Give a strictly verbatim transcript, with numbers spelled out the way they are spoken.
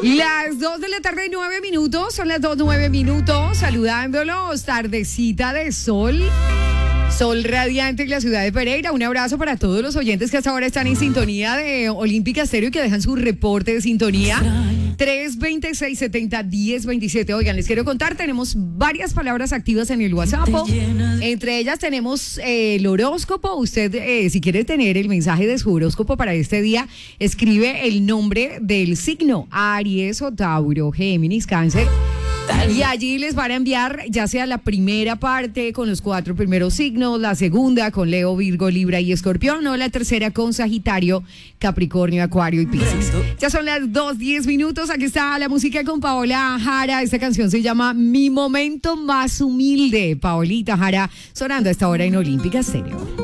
Las dos de la tarde, nueve minutos, son las dos, nueve minutos, saludándolos, tardecita de sol, sol radiante en la ciudad de Pereira. Un abrazo para todos los oyentes que hasta ahora están en sintonía de Olímpica Estéreo y que dejan su reporte de sintonía. tres veintiséis, setenta, diez, veintisiete. Oigan, les quiero contar, tenemos varias palabras activas en el WhatsApp. Entre ellas tenemos eh, el horóscopo. Usted, eh, si quiere tener el mensaje de su horóscopo para este día, escribe el nombre del signo: Aries o Tauro, Géminis, Cáncer. Y allí les van a enviar ya sea la primera parte con los cuatro primeros signos, la segunda con Leo, Virgo, Libra y Escorpión, o la tercera con Sagitario, Capricornio, Acuario y Piscis. Ya son las dos, diez minutos. Aquí está la música con Paola Jara. Esta canción se llama Mi Momento Más Humilde. Paolita Jara sonando a esta hora en Olímpica Estéreo.